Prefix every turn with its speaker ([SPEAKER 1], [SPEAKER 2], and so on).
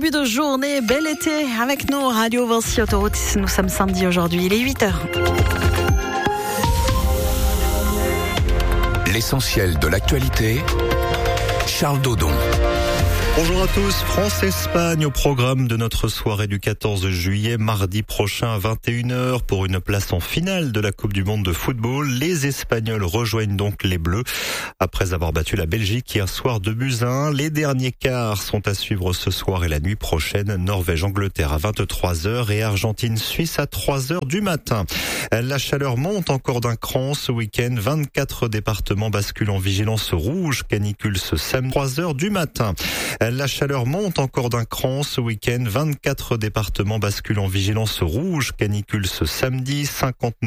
[SPEAKER 1] début de journée, bel été avec nous, Radio Vinci Autoroute. Nous sommes samedi aujourd'hui, il est 8h.
[SPEAKER 2] L'essentiel de l'actualité, Charles Dodon.
[SPEAKER 3] Bonjour à tous, France-Espagne au programme de notre soirée du 14 juillet, mardi prochain à 21h pour une place en finale de la Coupe du Monde de football. Les Espagnols rejoignent donc les Bleus après avoir battu la Belgique hier soir 2-1. Les derniers quarts sont à suivre ce soir et la nuit prochaine. Norvège-Angleterre à 23h et Argentine-Suisse à 3h du matin. La chaleur monte encore d'un cran ce week-end. 24 départements basculent en vigilance rouge. Canicule ce samedi 3h du matin. La chaleur monte encore d'un cran ce week-end. 24 départements basculent en vigilance rouge. Canicule ce samedi. 59